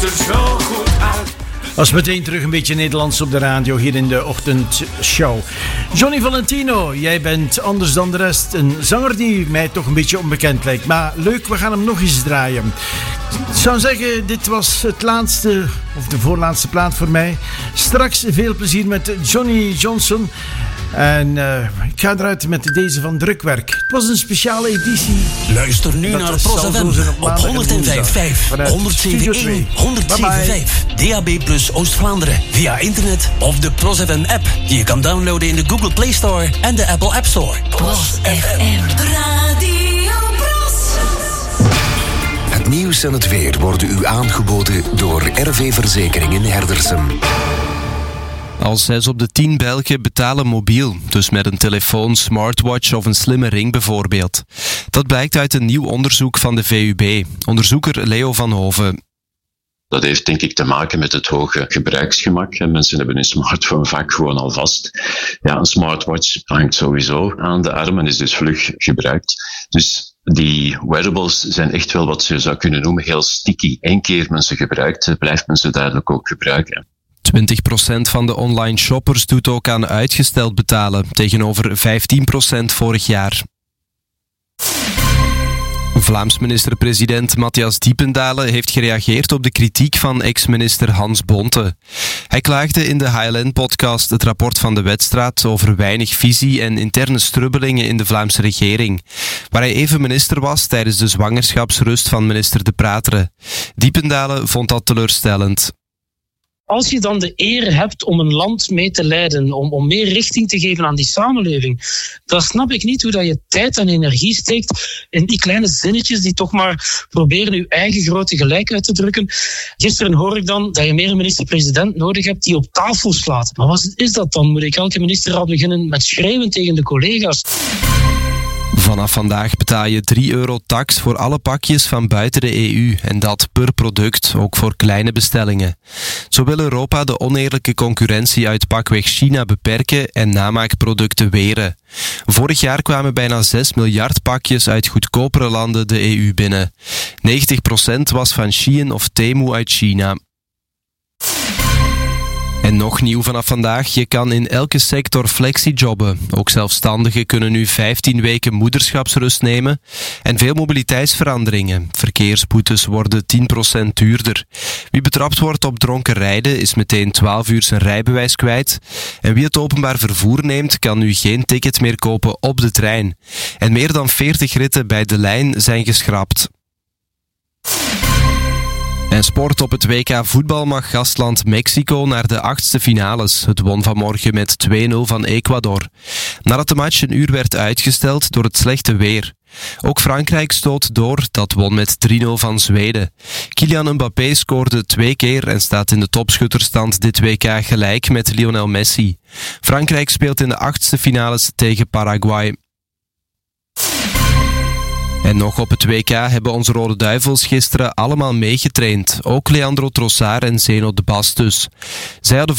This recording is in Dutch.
er zo goed uit. Als meteen terug een beetje Nederlands op de radio hier in de ochtendshow. Johnny Valentino, jij bent anders dan de rest. Een zanger die mij toch een beetje onbekend lijkt. Maar leuk, we gaan hem nog eens draaien. Ik zou zeggen, dit was het laatste, of de voorlaatste plaat voor mij. Straks veel plezier met Johnny Johnson. En ik ga eruit met deze van Drukwerk. Het was een speciale editie. Luister nu naar ProSFM op 105.5, 107.1, 107.5, DAB+ Oost-Vlaanderen. Via internet of de ProSFM app, die je kan downloaden in de Google Play Store en de Apple App Store. ProSFM Radio Bros. Het nieuws en het weer worden u aangeboden door RV Verzekeringen Herdersum. Al 6 op de 10 Belgen betalen mobiel, dus met een telefoon, smartwatch of een slimme ring bijvoorbeeld. Dat blijkt uit een nieuw onderzoek van de VUB. Onderzoeker Leo van Hoven. Dat heeft denk ik te maken met het hoge gebruiksgemak. Mensen hebben hun smartphone vaak gewoon al vast. Ja, een smartwatch hangt sowieso aan de arm en is dus vlug gebruikt. Dus die wearables zijn echt wel wat je zou kunnen noemen heel sticky. Eén keer men ze gebruikt, blijft men ze duidelijk ook gebruiken. 20% van de online shoppers doet ook aan uitgesteld betalen, tegenover 15% vorig jaar. Vlaams minister-president Matthias Diependalen heeft gereageerd op de kritiek van ex-minister Hans Bonte. Hij klaagde in de HLN-podcast het rapport van de Wetstraat over weinig visie en interne strubbelingen in de Vlaamse regering, waar hij even minister was tijdens de zwangerschapsrust van minister De Prateren. Diependalen vond dat teleurstellend. Als je dan de eer hebt om een land mee te leiden, om meer richting te geven aan die samenleving, dan snap ik niet hoe dat je tijd en energie steekt in die kleine zinnetjes die toch maar proberen je eigen grote gelijk uit te drukken. Gisteren hoor ik dan dat je meer een minister-president nodig hebt die op tafel slaat. Maar wat is dat dan? Moet ik elke ministerraad beginnen met schreeuwen tegen de collega's? Vanaf vandaag betaal je €3 tax voor alle pakjes van buiten de EU en dat per product, ook voor kleine bestellingen. Zo wil Europa de oneerlijke concurrentie uit pakweg China beperken en namaakproducten weren. Vorig jaar kwamen bijna 6 miljard pakjes uit goedkopere landen de EU binnen. 90% was van Shein of Temu uit China. En nog nieuw vanaf vandaag, je kan in elke sector flexijobben. Ook zelfstandigen kunnen nu 15 weken moederschapsrust nemen. En veel mobiliteitsveranderingen. Verkeersboetes worden 10% duurder. Wie betrapt wordt op dronken rijden is meteen 12 uur zijn rijbewijs kwijt. En wie het openbaar vervoer neemt, kan nu geen ticket meer kopen op de trein. En meer dan 40 ritten bij De Lijn zijn geschrapt. En sport op het WK voetbal mag gastland Mexico naar de 8e finales. Het won vanmorgen met 2-0 van Ecuador. Nadat de match een uur werd uitgesteld door het slechte weer. Ook Frankrijk stoot door, dat won met 3-0 van Zweden. Kylian Mbappé scoorde 2 keer en staat in de topschutterstand dit WK gelijk met Lionel Messi. Frankrijk speelt in de 8e finales tegen Paraguay. En nog op het WK hebben onze Rode Duivels gisteren allemaal meegetraind. Ook Leandro Trossard en Zeno de Bastus. Zij hadden